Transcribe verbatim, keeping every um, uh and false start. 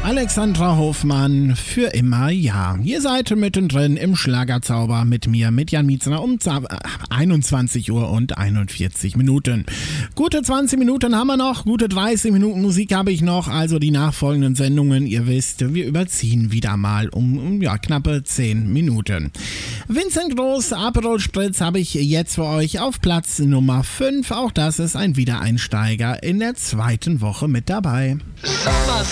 Alexandra Hofmann, für immer ja. Ihr seid mittendrin im Schlagerzauber mit mir, mit Jan Mietzner um einundzwanzig Uhr und einundvierzig Minuten. Gute zwanzig Minuten haben wir noch, gute dreißig Minuten Musik habe ich noch, also die nachfolgenden Sendungen, ihr wisst, wir überziehen wieder mal um, um ja, knappe zehn Minuten. Vincent Groß, Aperol Spritz habe ich jetzt für euch auf Platz Nummer fünf. Auch das ist ein Wiedereinsteiger in der zweiten Woche mit dabei. Sommer